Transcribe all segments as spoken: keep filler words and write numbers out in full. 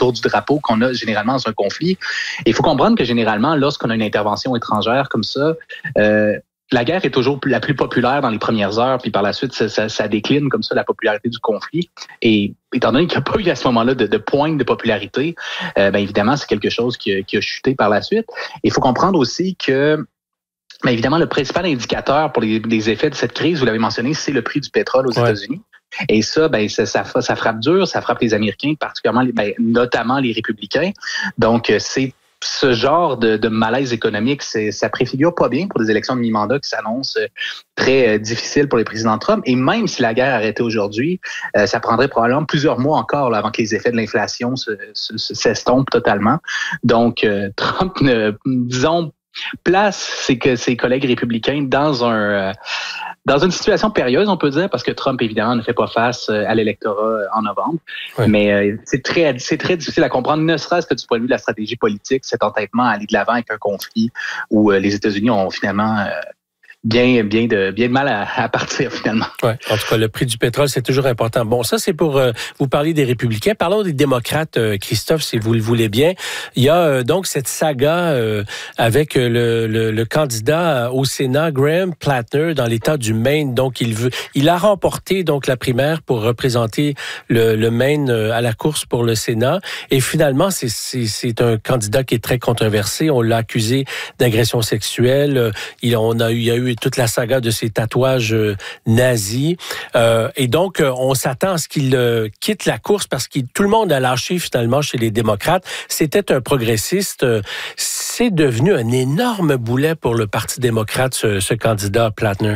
autour du drapeau qu'on a généralement dans un conflit. Et il faut comprendre que généralement, lorsqu'on a une intervention étrangère comme ça, euh, la guerre est toujours la plus populaire dans les premières heures, puis par la suite, ça, ça, ça décline comme ça la popularité du conflit. Et étant donné qu'il n'y a pas eu à ce moment-là de, de pointe de popularité, euh, bien évidemment, c'est quelque chose qui a, qui a chuté par la suite. Et il faut comprendre aussi que, bien évidemment, le principal indicateur pour les, les effets de cette crise, vous l'avez mentionné, c'est le prix du pétrole aux ouais. États-Unis. Et ça, ben, ça, ça, ça frappe dur, ça frappe les Américains, particulièrement, les, ben, notamment les républicains. Donc, c'est ce genre de, de malaise économique, c'est, ça préfigure pas bien pour des élections de mi-mandat qui s'annoncent très euh, difficiles pour le président Trump. Et même si la guerre arrêtait aujourd'hui, euh, ça prendrait probablement plusieurs mois encore là, avant que les effets de l'inflation se, se, se, s'estompent totalement. Donc, euh, Trump, ne, disons, place ses, que ses collègues républicains dans un euh, dans une situation périlleuse, on peut dire, parce que Trump, évidemment, ne fait pas face à l'électorat en novembre. Ouais. Mais euh, c'est très c'est très difficile à comprendre, ne serait-ce que du point de vue de la stratégie politique, cet entêtement à aller de l'avant avec un conflit où euh, les États-Unis ont finalement euh, bien bien de bien de mal à, à partir finalement. Ouais. En tout cas, le prix du pétrole, c'est toujours important. Bon, ça, c'est pour euh, vous parler des républicains. Parlons des démocrates, euh, Christophe, si vous le voulez bien. Il y a euh, donc cette saga euh, avec le, le, le candidat au Sénat, Graham Plattner, dans l'État du Maine. Donc, il veut, il a remporté donc la primaire pour représenter le, le Maine à la course pour le Sénat. Et finalement, c'est, c'est, c'est un candidat qui est très controversé. On l'a accusé d'agression sexuelle. Il, on a eu, il y a eu toute la saga de ses tatouages euh, nazis. Euh, et donc, euh, on s'attend à ce qu'il euh, quitte la course parce que tout le monde a lâché finalement chez les démocrates. C'était un progressiste. Euh, c'est devenu un énorme boulet pour le Parti démocrate, ce, ce candidat Plattner.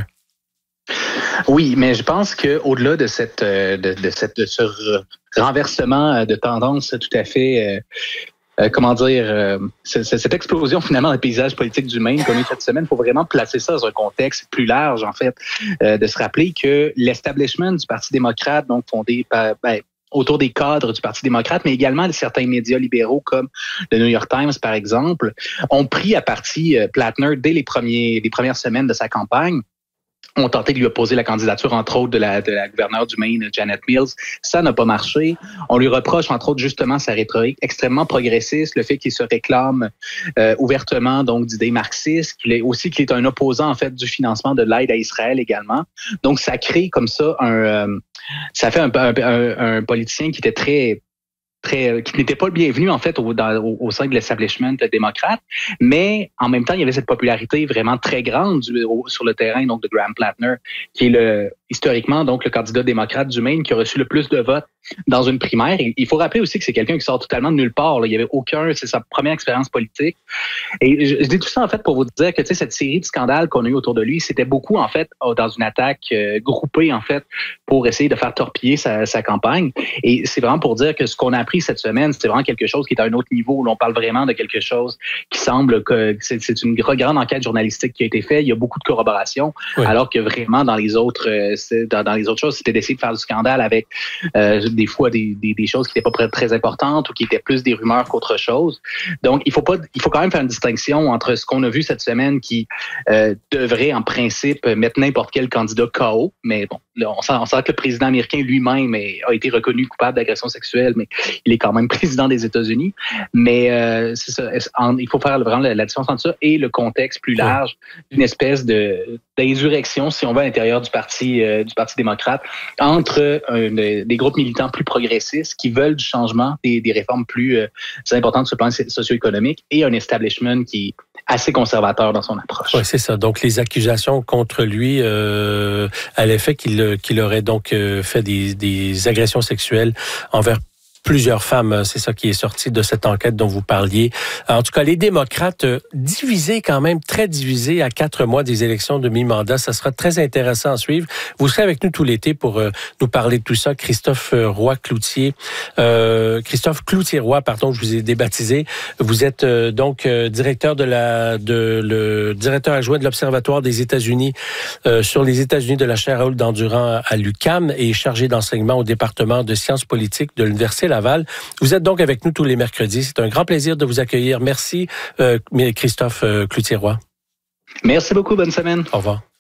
Oui, mais je pense que au-delà de cette de, de cette de ce renversement de tendance tout à fait euh, Euh, comment dire, euh, c'est, c'est cette explosion finalement dans le paysage politique du Maine qu'on a eu cette semaine, il faut vraiment placer ça dans un contexte plus large, en fait, euh, de se rappeler que l'establishment du Parti démocrate, donc fondé par, ben, autour des cadres du Parti démocrate, mais également de certains médias libéraux comme le New York Times, par exemple, ont pris à partie euh, Plattner dès les, premiers, les premières semaines de sa campagne. On tenté de lui opposer la candidature, entre autres, de la, de la gouverneure du Maine, Janet Mills. Ça n'a pas marché. On lui reproche, entre autres, justement, sa rhétorique extrêmement progressiste, le fait qu'il se réclame euh, ouvertement donc d'idées marxistes, qu'il est aussi qu'il est un opposant, en fait, du financement de l'aide à Israël également. Donc, ça crée comme ça un... Euh, ça fait un, un, un, un politicien qui était très... Très, qui n'était pas le bienvenu, en fait, au, dans, au, au sein de l'establishment démocrate, mais en même temps, il y avait cette popularité vraiment très grande du, au, sur le terrain donc de Graham Plattner, qui est le, historiquement donc le candidat démocrate du Maine qui a reçu le plus de votes dans une primaire. Et il faut rappeler aussi que c'est quelqu'un qui sort totalement de nulle part. Là. Il n'y avait aucun, c'est sa première expérience politique. Et je, je dis tout ça, en fait, pour vous dire que, tu sais, cette série de scandales qu'on a eu autour de lui, c'était beaucoup, en fait, dans une attaque euh, groupée, en fait, pour essayer de faire torpiller sa, sa campagne. Et c'est vraiment pour dire que ce qu'on a appris cette semaine, c'est vraiment quelque chose qui est à un autre niveau, où l'on parle vraiment de quelque chose qui semble que c'est, c'est une grande enquête journalistique qui a été faite. Il y a beaucoup de corroboration, oui. Alors que vraiment, dans les autres, euh, dans, dans les autres choses, c'était d'essayer de faire du scandale avec euh, des fois des, des, des choses qui n'étaient pas très importantes ou qui étaient plus des rumeurs qu'autre chose. Donc, il faut pas, il faut quand même faire une distinction entre ce qu'on a vu cette semaine qui euh, devrait, en principe, mettre n'importe quel candidat K O. Mais bon, là, on sent, on sent que le président américain lui-même a été reconnu coupable d'agression sexuelle, mais il est quand même président des États-Unis. Mais euh, c'est ça, en, il faut faire vraiment la, la différence entre ça et le contexte plus large d'une espèce de d'insurrection, si on veut, à l'intérieur du parti euh, du Parti démocrate, entre euh, des groupes militants plus progressistes qui veulent du changement, des, des réformes plus euh, importantes sur le plan socio-économique et un establishment qui est assez conservateur dans son approche. Oui, c'est ça. Donc, les accusations contre lui euh, à l'effet qu'il, qu'il aurait donc euh, fait des, des agressions sexuelles envers plusieurs femmes, c'est ça qui est sorti de cette enquête dont vous parliez. En tout cas, les démocrates divisés quand même, très divisés à quatre mois des élections de mi-mandat. Ça sera très intéressant à suivre. Vous serez avec nous tout l'été pour euh, nous parler de tout ça. Christophe Roy-Cloutier, euh, Christophe Cloutier-Roy, pardon, je vous ai débaptisé. Vous êtes euh, donc euh, directeur de la, de le directeur adjoint de l'Observatoire des États-Unis euh, sur les États-Unis de la chaire Raoul Dandurand à l'U Q A M et chargé d'enseignement au département de sciences politiques de l'Université Laval. Vous êtes donc avec nous tous les mercredis. C'est un grand plaisir de vous accueillir. Merci, euh, Christophe euh, Cloutier-Roy. Merci beaucoup. Bonne semaine. Au revoir.